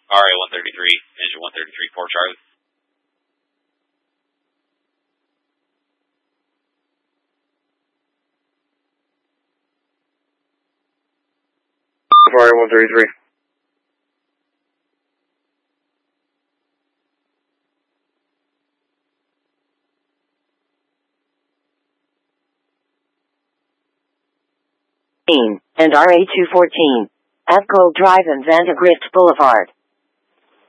RA-133, engine 133 for Charlie. RA-133. And RA-214, F. Gold Drive and Vandegrift Boulevard.